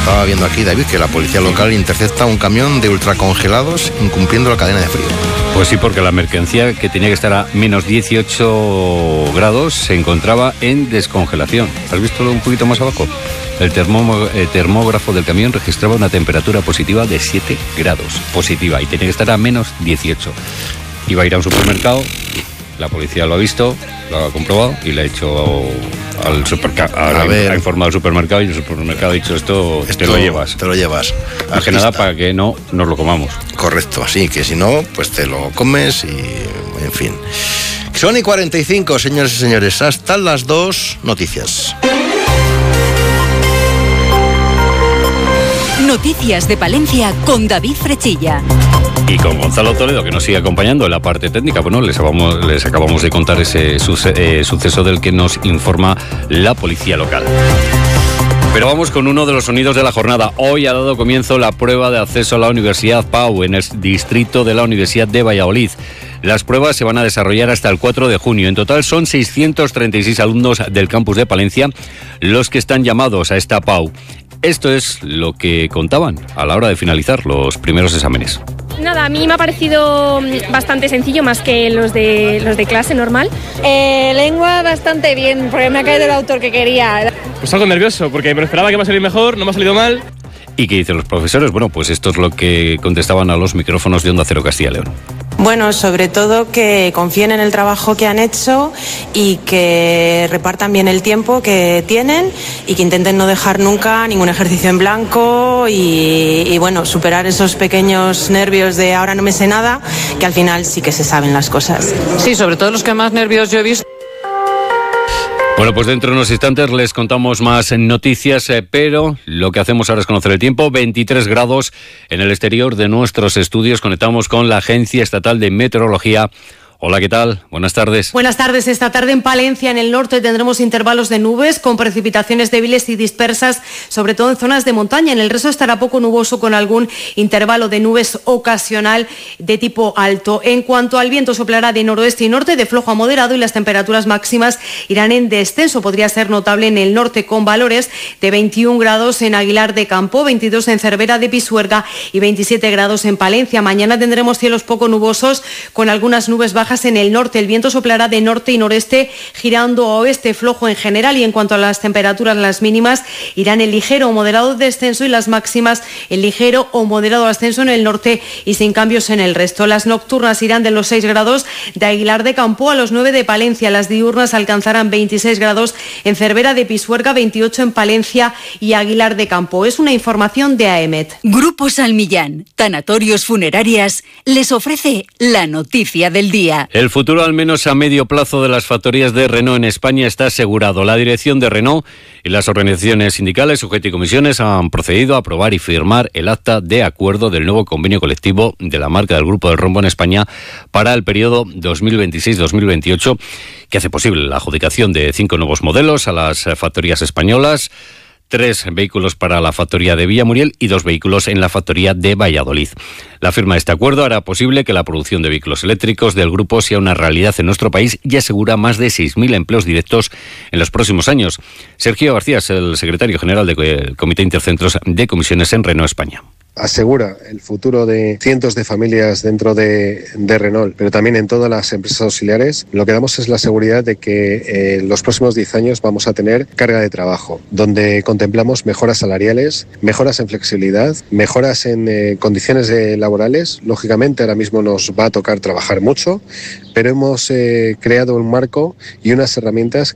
Estaba viendo aquí, David, que la policía local intercepta un camión de ultracongelados incumpliendo la cadena de frío. Pues sí, porque la mercancía, que tenía que estar a menos 18 grados, se encontraba en descongelación. ¿Has visto un poquito más abajo? El termógrafo del camión registraba una temperatura positiva de 7 grados. Positiva, y tenía que estar a menos 18. Iba a ir a un supermercado, la policía lo ha visto, lo ha comprobado y le ha hecho al supermercado, ha informado al supermercado, y el supermercado ha dicho esto te lo llevas. Te lo llevas. Más que nada para que no nos lo comamos. Correcto, así que si no, pues te lo comes y en fin. Son y 45, señores y señores, hasta las 2 noticias. Noticias de Palencia con David Frechilla. Y con Gonzalo Toledo, que nos sigue acompañando en la parte técnica. Bueno, les acabamos de contar ese suceso del que nos informa la policía local. Pero vamos con uno de los sonidos de la jornada. Hoy ha dado comienzo la prueba de acceso a la Universidad Pau en el distrito de la Universidad de Valladolid. Las pruebas se van a desarrollar hasta el 4 de junio. En total son 636 alumnos del campus de Palencia los que están llamados a esta Pau. Esto es lo que contaban a la hora de finalizar los primeros exámenes. Nada, a mí me ha parecido bastante sencillo, más que los de clase normal. Lengua bastante bien, porque me ha caído el autor que quería. Pues algo nervioso, porque me esperaba que iba a salir mejor, no me ha salido mal. ¿Y qué dicen los profesores? Bueno, pues esto es lo que contestaban a los micrófonos de Onda Cero Castilla y León. Bueno, sobre todo que confíen en el trabajo que han hecho y que repartan bien el tiempo que tienen y que intenten no dejar nunca ningún ejercicio en blanco y bueno, superar esos pequeños nervios de ahora no me sé nada, que al final sí que se saben las cosas. Sí, sobre todo los que más nervios yo he visto. Bueno, pues dentro de unos instantes les contamos más noticias, pero lo que hacemos ahora es conocer el tiempo. 23 grados en el exterior de nuestros estudios. Conectamos con la Agencia Estatal de Meteorología. Hola, ¿qué tal? Buenas tardes. Buenas tardes. Esta tarde en Palencia, en el norte, tendremos intervalos de nubes con precipitaciones débiles y dispersas, sobre todo en zonas de montaña. En el resto estará poco nuboso con algún intervalo de nubes ocasional de tipo alto. En cuanto al viento, soplará de noroeste y norte, de flojo a moderado, y las temperaturas máximas irán en descenso. Podría ser notable en el norte, con valores de 21 grados en Aguilar de Campo, 22 en Cervera de Pisuerga y 27 grados en Palencia. Mañana tendremos cielos poco nubosos con algunas nubes bajas en el norte. El viento soplará de norte y noreste, girando a oeste, flojo en general. Y en cuanto a las temperaturas, las mínimas irán en ligero o moderado descenso y las máximas en ligero o moderado ascenso en el norte y sin cambios en el resto. Las nocturnas irán de los 6 grados de Aguilar de Campo a los 9 de Palencia. Las diurnas alcanzarán 26 grados en Cervera de Pisuerga, 28 en Palencia y Aguilar de Campo. Es una información de AEMET. Grupo Salmillán, Tanatorios Funerarias, les ofrece la noticia del día. El futuro, al menos a medio plazo, de las factorías de Renault en España está asegurado. La dirección de Renault y las organizaciones sindicales, UGT y comisiones han procedido a aprobar y firmar el acta de acuerdo del nuevo convenio colectivo de la marca del Grupo del Rombo en España para el periodo 2026-2028, que hace posible la adjudicación de 5 nuevos modelos a las factorías españolas, 3 vehículos para la factoría de Villamuriel y 2 vehículos en la factoría de Valladolid. La firma de este acuerdo hará posible que la producción de vehículos eléctricos del grupo sea una realidad en nuestro país y asegura más de 6.000 empleos directos en los próximos años. Sergio García es el secretario general del Comité Intercentros de Comisiones en Renault España. Asegura el futuro de cientos de familias dentro de Renault, pero también en todas las empresas auxiliares. Lo que damos es la seguridad de que en los próximos 10 años vamos a tener carga de trabajo, donde contemplamos mejoras salariales, mejoras en flexibilidad, mejoras en condiciones laborales. Lógicamente ahora mismo nos va a tocar trabajar mucho, pero hemos creado un marco y unas herramientas